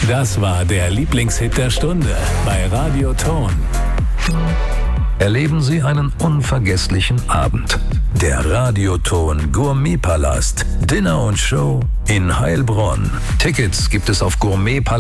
Das war der Lieblingshit der Stunde bei Radio Ton. Erleben Sie einen unvergesslichen Abend. Der Radioton Gourmetpalast. Dinner und Show in Heilbronn. Tickets gibt es auf Gourmetpalast.